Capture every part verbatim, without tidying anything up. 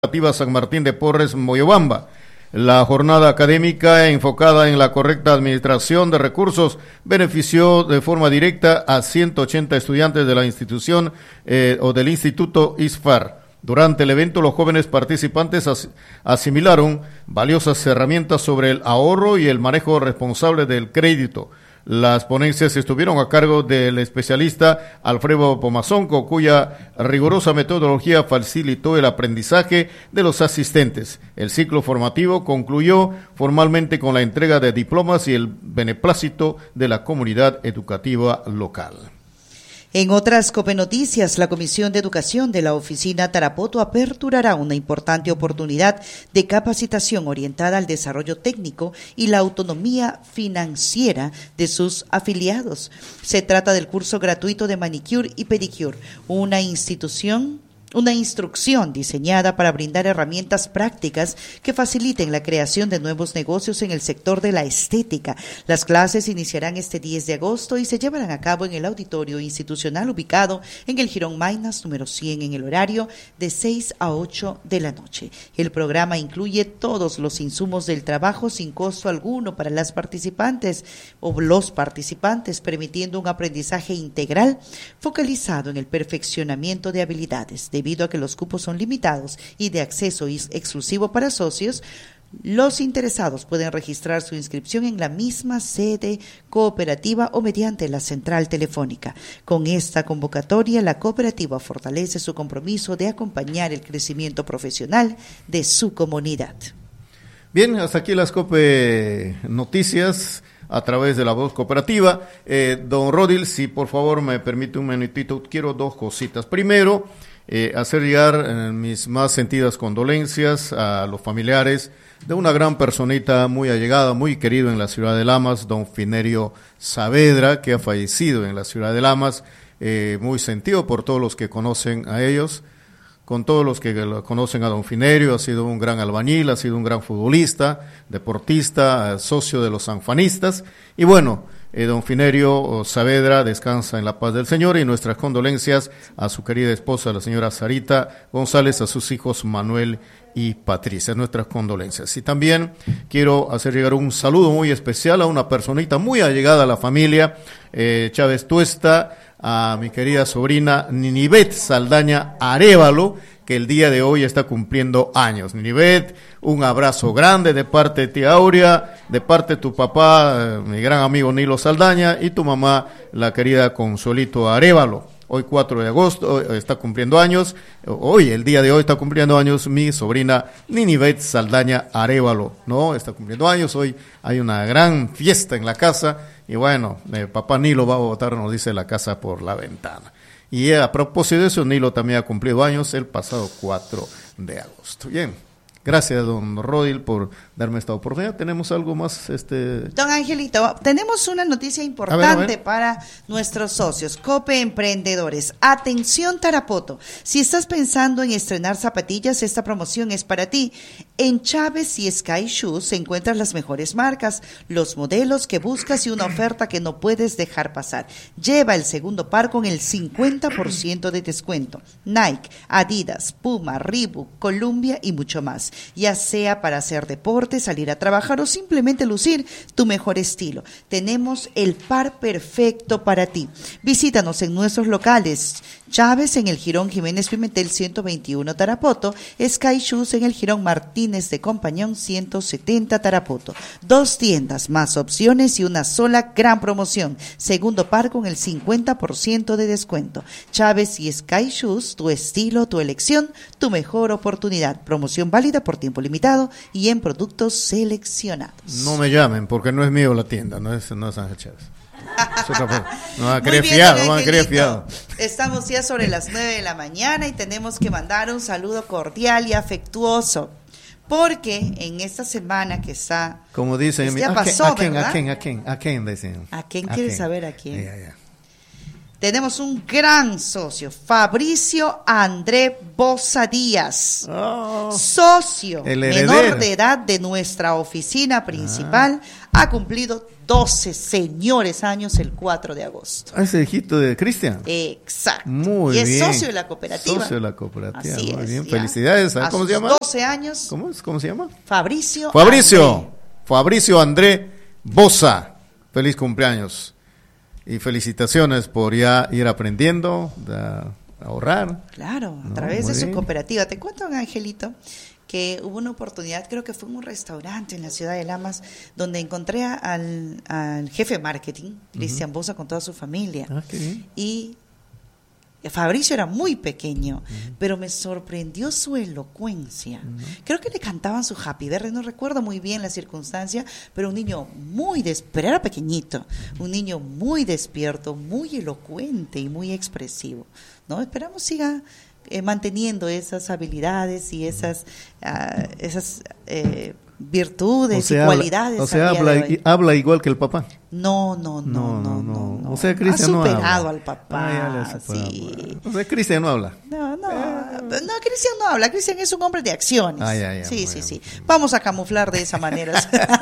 Educativa San Martín de Porres, Moyobamba. La jornada académica enfocada en la correcta administración de recursos benefició de forma directa a ciento ochenta estudiantes de la institución eh, o del Instituto ISFAR. Durante el evento, los jóvenes participantes as, asimilaron valiosas herramientas sobre el ahorro y el manejo responsable del crédito. Las ponencias estuvieron a cargo del especialista Alfredo Pomazonco, cuya rigurosa metodología facilitó el aprendizaje de los asistentes. El ciclo formativo concluyó formalmente con la entrega de diplomas y el beneplácito de la comunidad educativa local. En otras COPE Noticias, la Comisión de Educación de la Oficina Tarapoto aperturará una importante oportunidad de capacitación orientada al desarrollo técnico y la autonomía financiera de sus afiliados. Se trata del curso gratuito de manicure y pedicure, una institución Una instrucción diseñada para brindar herramientas prácticas que faciliten la creación de nuevos negocios en el sector de la estética. Las clases iniciarán este diez de agosto y se llevarán a cabo en el auditorio institucional ubicado en el Jirón Maynas número cien en el horario de seis a ocho de la noche. El programa incluye todos los insumos del trabajo sin costo alguno para las participantes o los participantes, permitiendo un aprendizaje integral focalizado en el perfeccionamiento de habilidades. Debido a que los cupos son limitados y de acceso exclusivo para socios, los interesados pueden registrar su inscripción en la misma sede cooperativa o mediante la central telefónica. Con esta convocatoria, la cooperativa fortalece su compromiso de acompañar el crecimiento profesional de su comunidad. Bien, hasta aquí las COPE Noticias a través de la voz cooperativa. Eh, don Rodil, si por favor me permite un minutito, quiero dos cositas. Primero, Eh, hacer llegar eh, mis más sentidas condolencias a los familiares de una gran personita muy allegada, muy querido en la ciudad de Lamas, don Finerio Saavedra, que ha fallecido en la ciudad de Lamas, eh, muy sentido por todos los que conocen a ellos, con todos los que lo conocen a don Finerio. Ha sido un gran albañil, ha sido un gran futbolista, deportista, eh, socio de los sanfanistas, y bueno, Eh, don Finerio Saavedra descansa en la paz del Señor, y nuestras condolencias a su querida esposa, la señora Sarita González, a sus hijos Manuel y Patricia, nuestras condolencias. Y también quiero hacer llegar un saludo muy especial a una personita muy allegada a la familia, eh, Chávez Tuesta, a mi querida sobrina Ninibet Saldaña Arévalo, que el día de hoy está cumpliendo años. Ninibet, un abrazo grande de parte de tía Aurea, de parte de tu papá, eh, mi gran amigo Nilo Saldaña, y tu mamá, la querida Consuelito Arévalo. Hoy cuatro de agosto está cumpliendo años, hoy, el día de hoy está cumpliendo años mi sobrina Ninibet Saldaña Arévalo, ¿no? Está cumpliendo años, hoy hay una gran fiesta en la casa, y bueno, eh, papá Nilo va a botar, nos dice, la casa por la ventana. Y a propósito de eso, Nilo también ha cumplido años el pasado cuatro de agosto. Bien, gracias, don Rodil, por darme esta oportunidad. ¿Tenemos algo más? este Don Angelito, tenemos una noticia importante a ver, a ver. para nuestros socios, COPE Emprendedores. Atención, Tarapoto, si estás pensando en estrenar zapatillas, esta promoción es para ti. En Chávez y Sky Shoes encuentras las mejores marcas, los modelos que buscas y una oferta que no puedes dejar pasar. Lleva el segundo par con el cincuenta por ciento de descuento. Nike, Adidas, Puma, Reebok, Columbia y mucho más. Ya sea para hacer deporte, salir a trabajar o simplemente lucir tu mejor estilo. Tenemos el par perfecto para ti. Visítanos en nuestros locales. Chávez en el Jirón Jiménez Pimentel ciento veintiuno Tarapoto, Sky Shoes en el Jirón Martínez de Compañón ciento setenta Tarapoto. Dos tiendas, más opciones y una sola gran promoción. Segundo par con el cincuenta por ciento de descuento. Chávez y Sky Shoes, tu estilo, tu elección, tu mejor oportunidad. Promoción válida por tiempo limitado y en productos seleccionados. No me llamen porque no es mío la tienda, no es, no es Ángel Chávez. No va a querer fiado, no va a querer fiado. Estamos ya sobre las nueve de la mañana y tenemos que mandar un saludo cordial y afectuoso, porque en esta semana que está, como dicen, ya ¿a pasó, ¿a quién, ¿verdad? ¿a quién, a quién, a quién decían? ¿A quién quieres saber a quién? Ya, ya. tenemos un gran socio, Fabricio André Boza Díaz, oh, socio menor de edad de nuestra oficina principal, ah. ha cumplido doce señores años el cuatro de agosto. Ah, ese hijito de Cristian. Exacto. Muy y bien. es socio de la cooperativa. Socio de la cooperativa. Así Muy es, bien. ya. Felicidades. ¿Sabes a cómo sus se llama? doce años. ¿Cómo es? ¿Cómo se llama? Fabricio. Fabricio. André. Fabricio André Boza. Feliz cumpleaños. Y felicitaciones por ya ir aprendiendo a ahorrar. Claro, a no, través de su bien. cooperativa. Te cuento, Angelito, que hubo una oportunidad, creo que fue en un restaurante en la ciudad de Lamas, donde encontré al, al jefe de marketing, Cristian uh-huh. Boza, con toda su familia. Ah, qué bien. Y Fabricio era muy pequeño, uh-huh. pero me sorprendió su elocuencia. Uh-huh. Creo que le cantaban su Happy Birthday, no recuerdo muy bien la circunstancia, pero un niño muy, des- pero era pequeñito, un niño muy despierto, muy elocuente y muy expresivo, ¿no? Esperamos siga eh, manteniendo esas habilidades y esas, uh, esas eh, virtudes o sea, y cualidades. O sea, habla, i- habla igual que el papá. No, no, no, no, no, no. O sea, Cristian no ha superado habla. al papá. Ah, ya le ha superado. Sí. O sea, Cristian no habla. No, no, no, Cristian no habla. Cristian es un hombre de acciones. Ah, ya, ya, sí, sí, bien. sí. Vamos a camuflar de esa manera.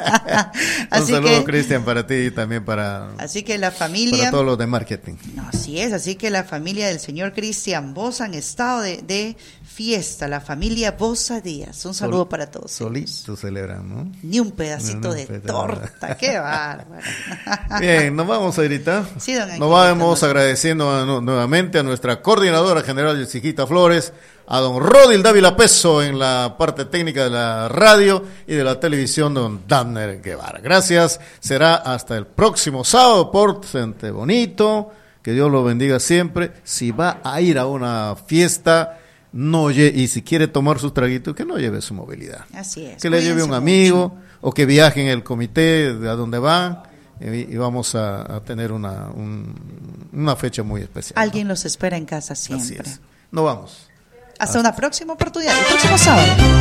Un saludo, Cristian, para ti y también para, así que la familia, para todos los de marketing. No, así es, así que la familia del señor Cristian Boza en estado de, de fiesta, la familia Boza Díaz. Un saludo Sol, para todos. Solito celebran, ¿no? Ni un pedacito no, no, de pedacito. torta, qué bárbaro. Bien, nos vamos ahorita. Sí, don nos Angelito, vamos no. agradeciendo a, no, nuevamente a nuestra coordinadora general, Yesijita Flores, a don Rodil Dávila Peso en la parte técnica de la radio y de la televisión, don Damner Guevara. Gracias, será hasta el próximo sábado, pórtense bonito, que Dios lo bendiga siempre. Si va a ir a una fiesta, no lle- y si quiere tomar sus traguitos, que no lleve su movilidad. Así es. Que le lleve un amigo o que viaje en el comité de a donde van. Y vamos a, a tener una, un, una fecha muy especial. Alguien ¿no? los espera en casa siempre. Así es. Nos vamos. Hasta, Hasta una próxima oportunidad, el próximo sábado.